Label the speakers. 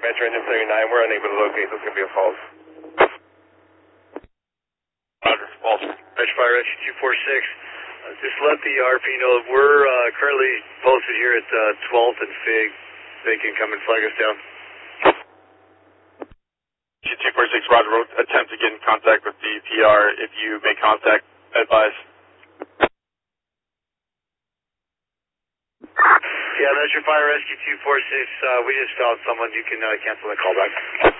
Speaker 1: Metro Engine 39, we're unable to locate. This is going to be a false.
Speaker 2: Roger, false.
Speaker 3: Metro Fire Rescue 246. Just let the RP know that we're currently posted here at 12th and Fig. They can come and flag us down.
Speaker 2: 246, Roger, we'll attempt to get in contact with the PR. If you make contact, advise.
Speaker 3: Yeah, Metro Fire Rescue 246, we just found someone. You can cancel the call back.